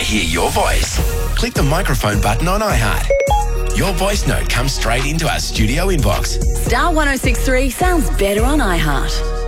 to hear your voice? Click the microphone button on iHeart. Your voice note comes straight into our studio inbox. Star 106.3 sounds better on iHeart.